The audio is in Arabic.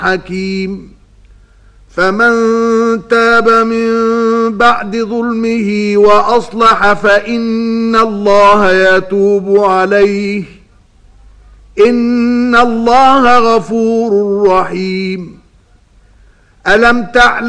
حكيم فمن تاب من بعد ظلمه وأصلح فإن الله يتوب عليه إن الله غفور رحيم. ألم تعلم